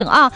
啊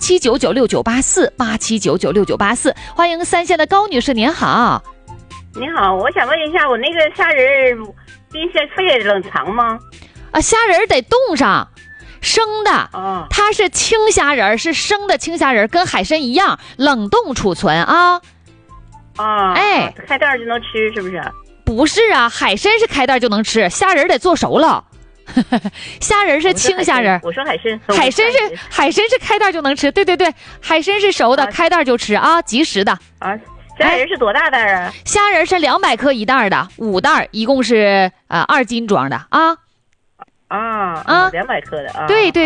，87996984，87996984，欢迎3线的高女士，您好。 你好，我想问一下，我那个虾仁冰箱费冷藏吗？ 啊，虾仁得冻上，生的，它是青虾仁，是生的青虾仁，跟海参一样，冷冻储存啊。哎， 开袋就能吃是不是？ 不是啊，海参是开袋就能吃，虾仁得做熟了。虾仁是青虾仁， 我说海参， 海参是开袋就能吃，对，海参是熟的，开袋就吃啊，即食的啊。虾仁是多大袋啊？ 虾仁是200克一袋的，5袋，一共是2斤装的啊。 200克的啊。 对。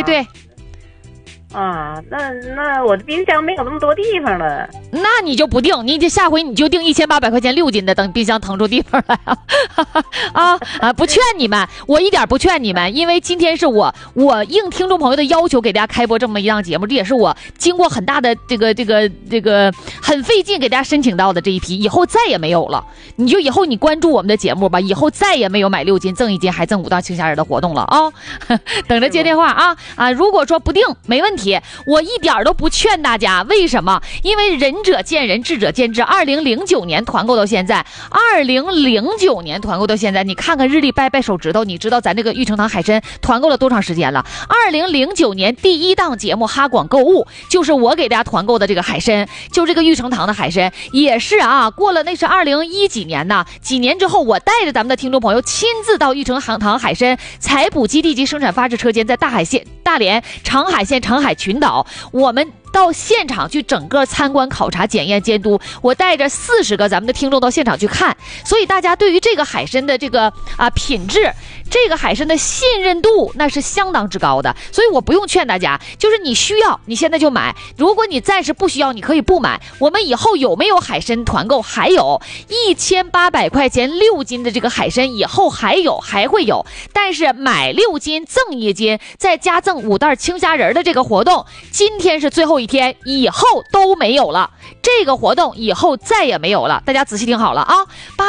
那我的冰箱没有那么多地方了。 那你就不定，你下回你就定1800块钱6斤的，等冰箱腾出地方来啊！不劝你们，我一点不劝你们，因为今天是我应听众朋友的要求给大家开播这么一档节目，这也是我经过很大的这个很费劲给大家申请到的这一批，以后再也没有了。以后你关注我们的节目吧，以后再也没有买6斤赠1斤还赠5袋青虾仁的活动了啊！等着接电话啊！如果说不定没问题。我一点都不劝大家，为什么？因为仁者见仁，智者见智。2009年团购到现在，2009年团购到现在，你看看日历，掰手指头，你知道咱这个玉成堂海参团购了多长时间了？2009年第1档节目哈广购物，就是我给大家团购的这个海参，就这个玉成堂的海参，也是啊，过了那是2010几年呢，几年之后，我带着咱们的听众朋友亲自到玉成堂海参采捕基地及生产发射车间，在大连长海县长海群岛，我们到现场去整个参观考察检验监督，我带着40个咱们的听众到现场去看，所以大家对于这个海参的这个品质，这个海参的信任度那是相当之高的，所以我不用劝大家，就是你需要你现在就买，如果你暂时不需要你可以不买。我们以后有没有海参团购？还有1800块钱6斤的这个海参，以后还会有，但是买6斤赠1斤，再加赠5袋青虾仁的这个活动，今天是最后一天，以后都没有了，这个活动以后再也没有了，大家仔细听好了啊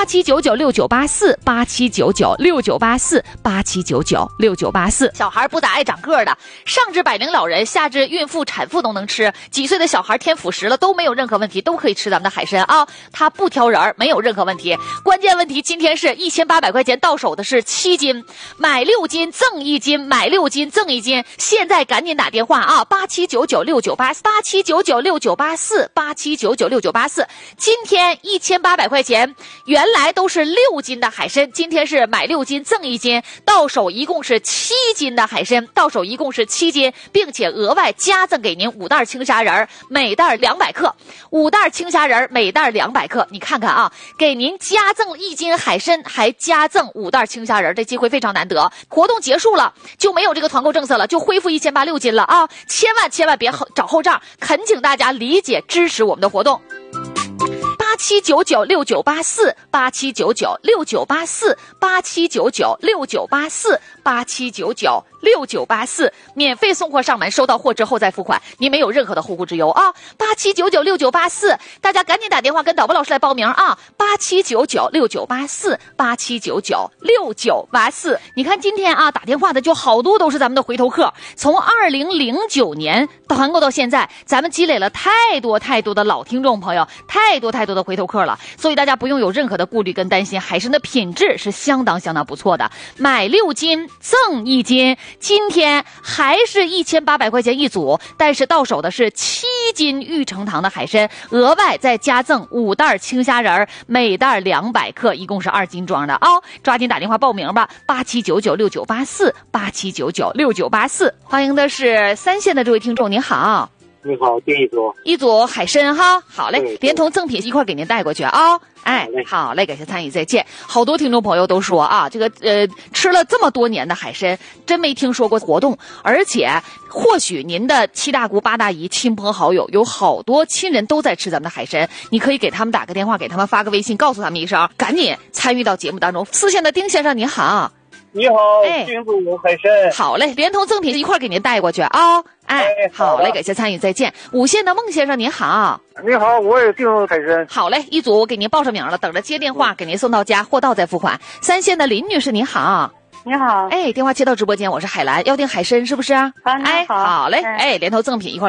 ！87996984，87996984，87996984。小孩不咋爱长个的，上至百龄老人，下至孕妇产妇都能吃，几岁的小孩添辅食了都没有任何问题，都可以吃咱们的海参啊，它不挑人，没有任何问题。关键问题今天是1800块钱到手的是7斤，买6斤赠1斤，买6斤赠1斤，现在赶紧打电话啊！87996984，87996984，87996984。今天1800块钱，原来都是6斤的海参，今天是买6斤赠1斤，到手一共是7斤的海参，到手一共是7斤，并且额外加赠给您5袋青虾仁，每袋200克，5袋青虾仁每袋200克，你看看啊，给您加赠1斤海参，还加赠5袋青虾仁，这机会非常难得。活动结束了就没有这个团购政策了，就恢复1800 6斤了啊！千万别找后账，恳请大家理解支持我们的活动。87996984，87996984，87996984，87996984，免费送货上门，收到货之后再付款，您没有任何的后顾之忧啊！87996984，大家赶紧打电话跟导播老师来报名啊！87996984，87996984。你看今天啊，打电话的就好多都是咱们的回头客，从2009年团购到现在，咱们积累了太多的老听众朋友，太多的回头客了，所以大家不用有任何的顾虑跟担心，海参的品质是相当不错的，买6斤赠1斤，今天还是1800块钱一组，但是到手的是7斤玉成堂的海参，额外再加赠5袋青虾仁，每袋200克，一共是2斤装的啊！抓紧打电话报名吧，87996984，87996984。欢迎的是3线的这位听众，您好。 你好，订一组海参哈，好嘞，连同赠品一块给您带过去啊。哎，好嘞，感谢参与，再见。好多听众朋友都说啊，这个吃了这么多年的海参，真没听说过活动，而且或许您的七大姑八大姨、亲朋好友有好多亲人都在吃咱们的海参，你可以给他们打个电话，给他们发个微信，告诉他们一声，赶紧参与到节目当中。4线的丁先生您好。 你好，金子有海参。 好嘞，连同赠品一块给您带过去啊。哎，好嘞，感谢参与，再见。5线的孟先生您好。 你好，我也订海参。 好嘞，一组我给您报上名了，等着接电话给您送到家，货到再付款。3线的林女士您好。 你好。 哎，电话接到直播间，我是海兰，要订海参是不是？ 好， 哎，好嘞，哎，连头赠品一块。